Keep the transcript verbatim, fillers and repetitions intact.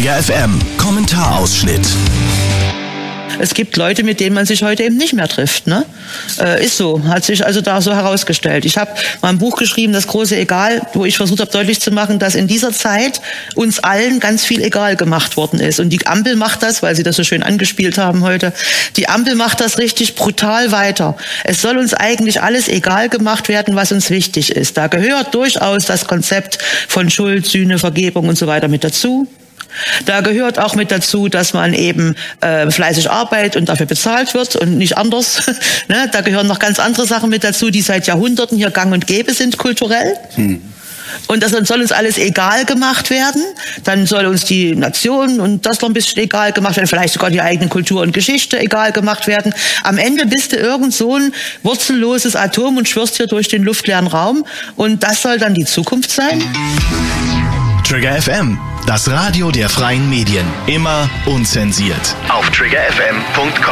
Trigger F M Kommentarausschnitt. Es gibt Leute, mit denen man sich heute eben nicht mehr trifft. Ne? Äh, ist so, hat sich also da so herausgestellt. Ich habe mal ein Buch geschrieben, Das große Egal, wo ich versucht habe deutlich zu machen, dass in dieser Zeit uns allen ganz viel egal gemacht worden ist. Und die Ampel macht das, weil Sie das so schön angespielt haben heute, die Ampel macht das richtig brutal weiter. Es soll uns eigentlich alles egal gemacht werden, was uns wichtig ist. Da gehört durchaus das Konzept von Schuld, Sühne, Vergebung und so weiter mit dazu. Da gehört auch mit dazu, dass man eben äh, fleißig arbeitet und dafür bezahlt wird und nicht anders. Ne? Da gehören noch ganz andere Sachen mit dazu, die seit Jahrhunderten hier gang und gäbe sind, kulturell. Hm. Und das soll uns alles egal gemacht werden. Dann soll uns die Nation und das noch ein bisschen egal gemacht werden. Vielleicht sogar die eigene Kultur und Geschichte egal gemacht werden. Am Ende bist du irgend so ein wurzelloses Atom und schwirrst hier durch den luftleeren Raum. Und das soll dann die Zukunft sein? Trigger F M, das Radio der freien Medien. Immer unzensiert. Auf trigger f m punkt com.